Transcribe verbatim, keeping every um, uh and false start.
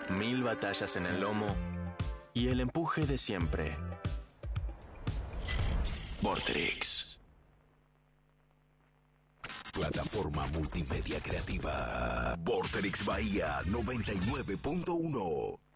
mil batallas en el lomo y el empuje de siempre. Vorterix. Plataforma multimedia creativa. Vorterix Bahía noventa y nueve punto uno.